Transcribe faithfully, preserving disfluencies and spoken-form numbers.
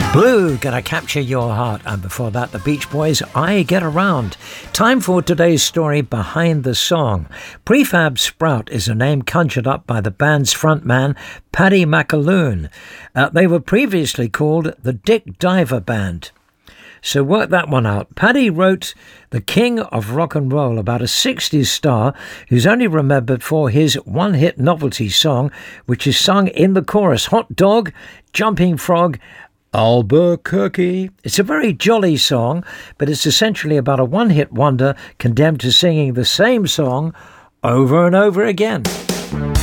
Blue, Gonna Capture Your Heart. And before that, the Beach Boys, I Get Around. Time for today's story behind the song. Prefab Sprout is a name conjured up by the band's frontman, Paddy McAloon. Uh, they were previously called the Dick Diver Band. So work that one out. Paddy wrote The King of Rock and Roll about a sixties star who's only remembered for his one-hit novelty song, which is sung in the chorus, Hot Dog, Jumping Frog, Albuquerque. It's a very jolly song, but it's essentially about a one-hit wonder condemned to singing the same song over and over again.